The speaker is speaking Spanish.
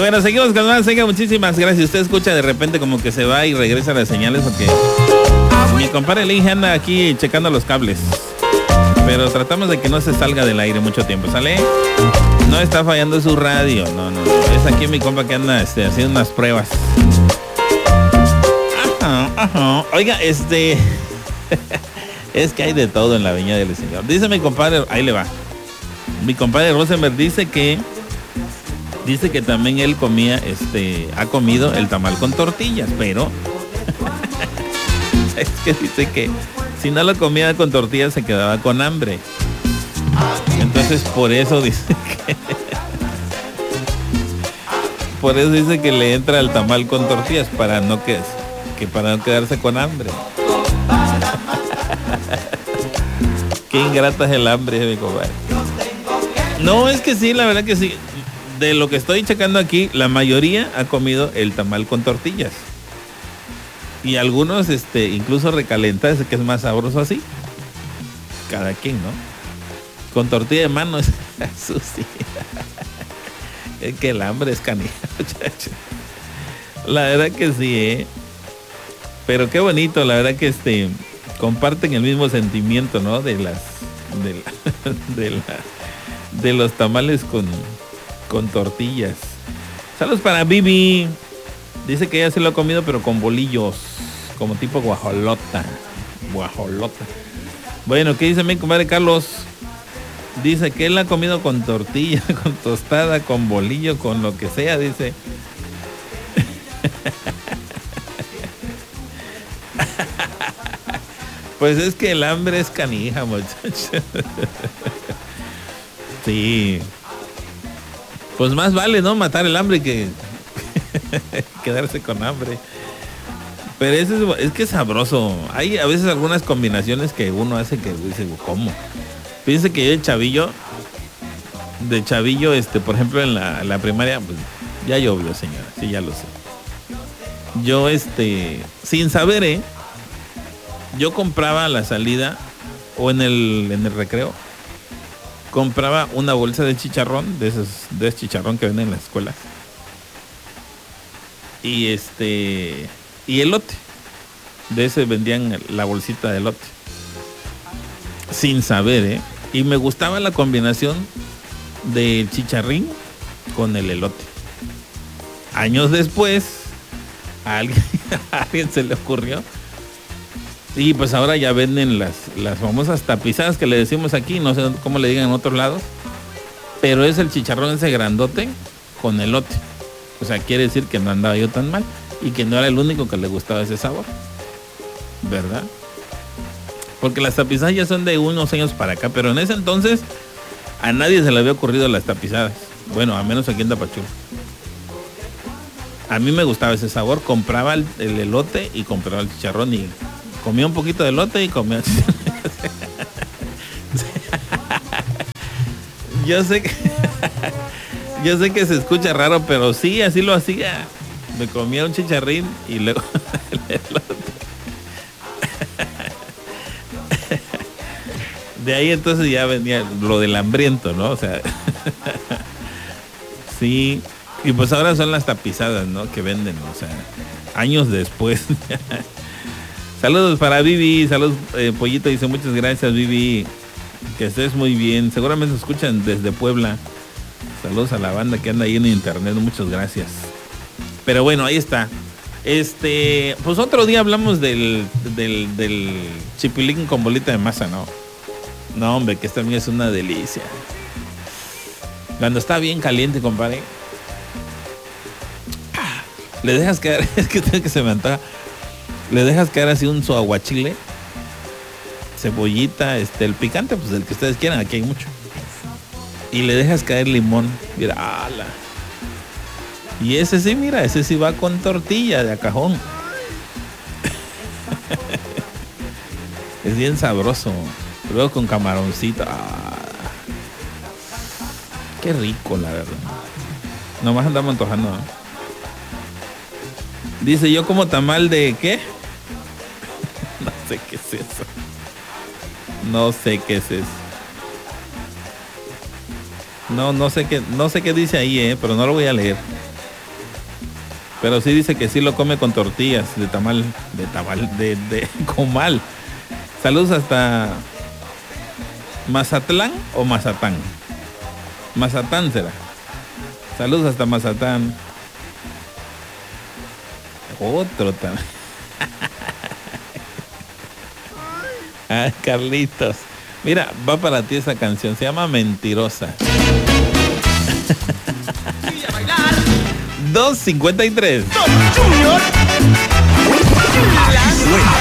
bueno, seguimos con más. Venga, muchísimas gracias. Usted escucha de repente como que se va y regresa las señales porque mi compadre Linge anda aquí checando los cables. Pero tratamos de que no se salga del aire mucho tiempo, ¿sale? No está fallando su radio, no. Es aquí mi compa que anda haciendo unas pruebas. Ajá. Oiga, es que hay de todo en la viña del Señor. Dice mi compadre, ahí le va. Mi compadre Rosenberg dice que también él ha comido el tamal con tortillas, pero es que dice que si no lo comía con tortillas se quedaba con hambre. Entonces por eso dice que le entra el tamal con tortillas para no quedarse con hambre. Qué ingrata es el hambre, mi compadre. No, es que sí, la verdad que sí. De lo que estoy checando aquí, la mayoría ha comido el tamal con tortillas. Y algunos incluso recalentados, que es más sabroso así. Cada quien, ¿no? Con tortilla de mano, eso sí. Es que el hambre es canija, muchachos. La verdad que sí, ¿eh? Pero qué bonito, la verdad que comparten el mismo sentimiento, ¿no? De los tamales con tortillas. Saludos para Bibi. Dice que ella se lo ha comido, pero con bolillos, como tipo guajolota. Bueno, ¿qué dice mi compadre Carlos? Dice que él ha comido con tortilla, con tostada, con bolillo, con lo que sea, dice. Pues es que el hambre es canija, muchachos. Sí. Pues más vale, ¿no? Matar el hambre que quedarse con hambre. Pero es que es sabroso. Hay a veces algunas combinaciones que uno hace que dice, ¿cómo? Fíjense que yo de chavillo, por ejemplo, en la primaria, pues ya llovió, señora. Sí, ya lo sé. Yo, sin saber, yo compraba a la salida o en el recreo, compraba una bolsa de chicharrón, de ese chicharrón que venden en la escuela. Y elote. De ese vendían la bolsita de elote. Sin saber, Y me gustaba la combinación del chicharrín con el elote. Años después, a alguien se le ocurrió. Y pues ahora ya venden las famosas tapizadas que le decimos aquí, no sé cómo le digan en otros lados, pero es el chicharrón ese grandote con elote. O sea, quiere decir que no andaba yo tan mal y que no era el único que le gustaba ese sabor, ¿verdad? Porque las tapizadas ya son de unos años para acá, pero en ese entonces a nadie se le había ocurrido las tapizadas. Bueno, a menos aquí en Tapachula. A mí me gustaba ese sabor, compraba el elote y compraba el chicharrón y comía un poquito de elote y comía. Yo sé que se escucha raro, pero sí, así lo hacía. Me comía un chicharrín y luego el elote. De ahí entonces ya venía lo del hambriento, ¿no? O sea, sí. Y pues ahora son las tapizadas, ¿no? Que venden, o sea, años después. Saludos para Vivi, saludos Pollito, dice muchas gracias Vivi, que estés muy bien, seguramente escuchan desde Puebla. Saludos a la banda que anda ahí en internet, muchas gracias. Pero bueno, ahí está. Pues otro día hablamos del chipilín con bolita de masa, ¿no? No, hombre, que esta también es una delicia. Cuando está bien caliente, compadre. Le dejas caer, es que se me antoja. Le dejas caer así un su aguachile, cebollita, el picante, pues el que ustedes quieran, aquí hay mucho. Y le dejas caer limón, mira, ala. Y ese sí, mira, ese sí va con tortilla de a cajón. Es bien sabroso. Luego con camaroncito. Qué rico, la verdad. Nomás andamos antojando, ¿no? Dice, yo como tamal de ¿qué? No sé qué es eso. No sé qué es eso. No sé qué dice ahí, pero no lo voy a leer. Pero sí dice que sí lo come con tortillas de comal. Saludos hasta Mazatlán o Mazatán. Mazatán será. Saludos hasta Mazatán. Otro también. Ah, Carlitos. Mira, va para ti esa canción. Se llama Mentirosa. 2:53. Junior. Así suena.